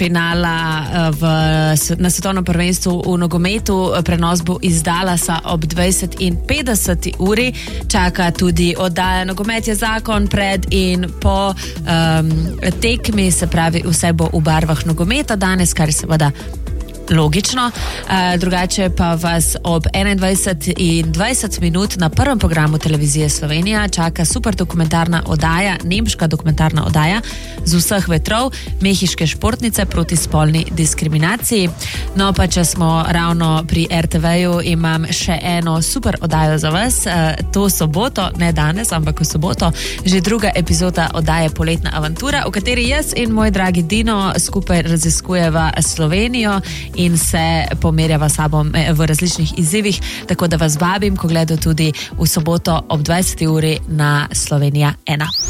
finala na svetovnem prvenstvu v nogometu. Prenos bo iz Dallasa ob 20:50 uri. Čaka tudi oddaja Nogomet je zakon pred in po tekmi, se pravi vse bo v barvah nogometa danes, kar je seveda logično. Drugače pa vas ob 21:20 na prvem programu Televizije Slovenija čaka super dokumentarna oddaja, nemška dokumentarna oddaja Z vseh vetrov, mehiške športnice proti spolni diskriminaciji. No pa če smo ravno pri RTV-ju, imam še eno super oddajo za vas. To soboto, ne danes, ampak v soboto, že druga epizoda oddaje Poletna avantura, v kateri jaz in moj dragi Dino skupaj raziskujeva Slovenijo in se pomerjava sabo v različnih izzivih, tako da vas vabim, ko gledate tudi v soboto ob 20. uri na Slovenija 1.